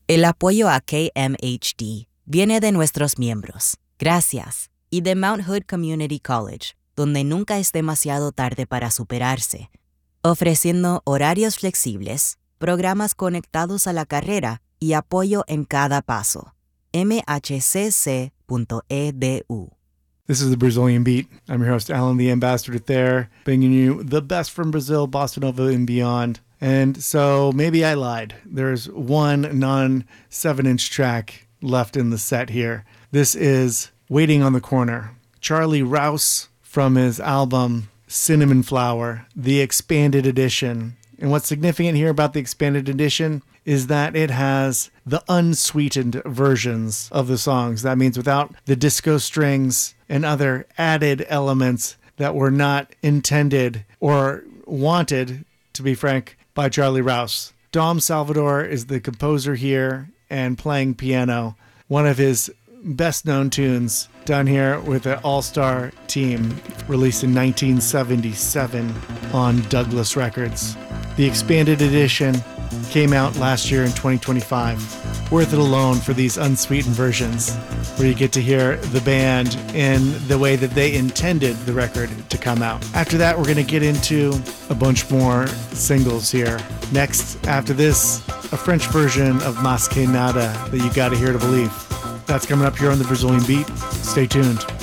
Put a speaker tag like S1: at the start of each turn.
S1: El apoyo a KMHD viene de nuestros miembros. Gracias. Y de Mount Hood Community College, donde nunca es demasiado tarde para superarse, ofreciendo horarios flexibles, programas conectados a la carrera y apoyo en cada paso. mhcc.edu.
S2: This is the Brazilian Beat. I'm your host, Alan, the ambassador there, bringing you the best from Brazil, Bossa Nova, and beyond. And so maybe I lied. There's one non-7-inch track left in the set here. This is Waiting on the Corner. Charlie Rouse from his album Cinnamon Flower, the expanded edition. And what's significant here about the expanded edition is that it has the unsweetened versions of the songs. That means without the disco strings and other added elements that were not intended or wanted, to be frank, by Charlie Rouse. Dom Salvador is the composer here and playing piano. One of his best-known tunes done here with an all-star team released in 1977 on Douglas Records. The expanded edition came out last year in 2025. Worth it alone for these unsweetened versions, where you get to hear the band in the way that they intended the record to come out. After that, we're going to get into a bunch more singles here. Next, after this, a French version of Mas Que Nada that you got to hear to believe. That's coming up here on the Brazilian Beat. Stay tuned.